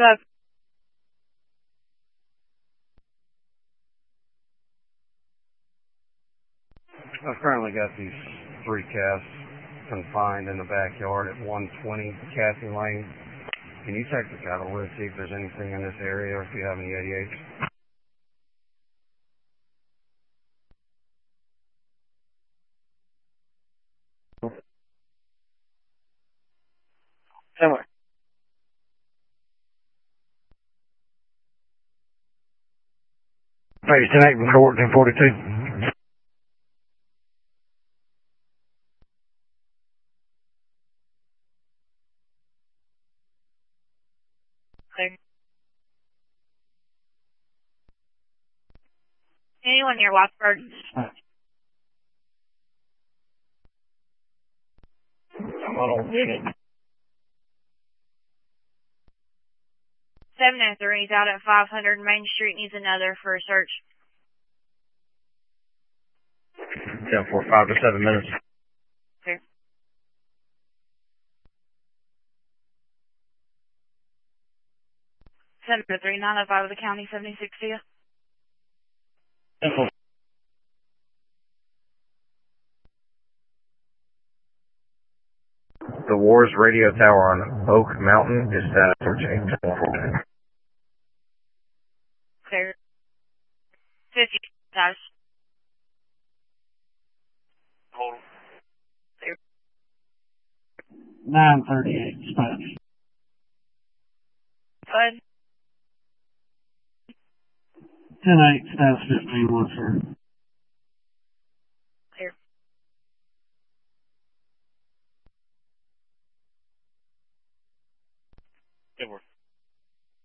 up. I've currently got these 3 calves confined in the backyard at 120 Cassie Lane. Can you check the cattle list, see if there's anything in this area or if you have any 88s? Somewhere. Page 10-8 from 1442. Clear. Anyone near Watford? Hold on. 703 is out at 500 Main Street, needs another for a search. 10 for 5 to 7 minutes. Clear. 703, 905 of the county, 76 to you. 10 for The Wars radio tower on Oak Mountain is status or change. Clear. 50 status. Hold. Clear. 938 Spanish. Go ahead. 10-8 status 15 1 sir.